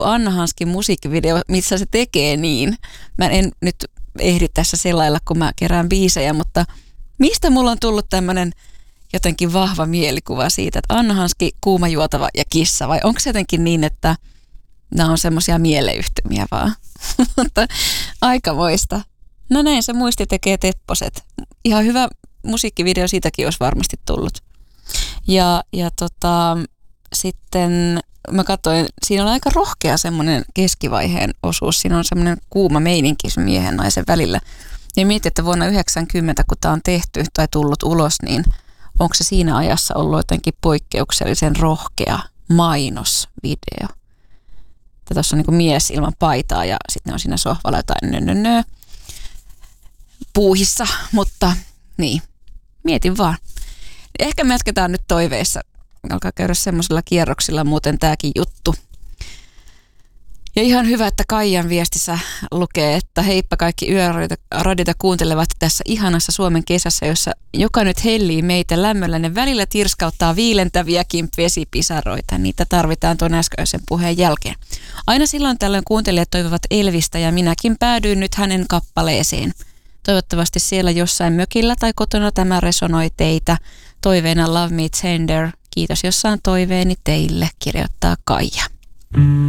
Anna Hanskin musiikkivideo, missä se tekee niin. Mä en nyt ehdi tässä selailla, kun mä kerään biisejä, mutta mistä mulla on tullut tämmöinen jotenkin vahva mielikuva siitä, että Anna Hanski, Kuuma juotava ja kissa, vai onko se jotenkin niin, että nämä on semmoisia mieleyhtymiä vaan? Mutta aikamoista. No näin se muisti tekee Tepposet. Ihan hyvä musiikkivideo siitäkin olisi varmasti tullut. Ja sitten mä katsoin, siinä on aika rohkea semmoinen keskivaiheen osuus. Siinä on semmoinen kuuma meininki miehen naisen välillä. Ja mietin, että vuonna 1990, kun tämä on tehty tai tullut ulos, niin onko se siinä ajassa ollut jotenkin poikkeuksellisen rohkea mainosvideo. Tuossa on niin kuin mies ilman paitaa ja sitten on siinä sohvalla jotain puuhissa, mutta niin, mietin vaan. Ehkä me jatketaan nyt toiveissa. Alkaa käydä semmoisella kierroksilla muuten tämäkin juttu. Ja ihan hyvä, että Kaijan viestissä lukee, että heippa kaikki yöradiota kuuntelevat tässä ihanassa Suomen kesässä, jossa joka nyt hellii meitä lämmöllä. Ne välillä tirskauttaa viilentäviäkin vesipisaroita. Niitä tarvitaan tuon äskeisen puheen jälkeen. Aina silloin tällöin kuuntelijat toivovat Elvistä ja minäkin päädyin nyt hänen kappaleeseen. Toivottavasti siellä jossain mökillä tai kotona tämä resonoi teitä. Toiveena Love Me Tender. Kiitos, jos saan toiveeni teille, kirjoittaa Kaija.